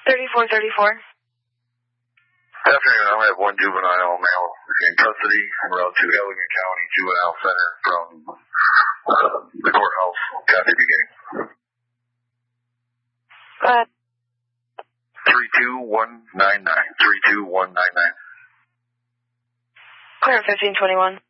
3434. Good afternoon. I have one juvenile male in custody en route to Allegan County Juvenile Center from the courthouse. Copy beginning. Go ahead. 32199. 32199. Clear 1521.